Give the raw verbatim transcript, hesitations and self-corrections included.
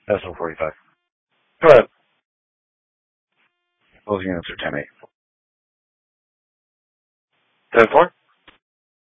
S O forty-five. Go ahead. Closing units are ten eight. ten four?